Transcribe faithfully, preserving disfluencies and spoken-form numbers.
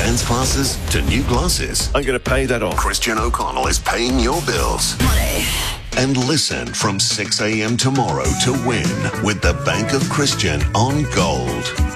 dance classes to new glasses, I'm going to pay that off. Christian O'Connell is paying your bills. Money. And listen from six a.m. tomorrow to win with the Bank of Christian on Gold.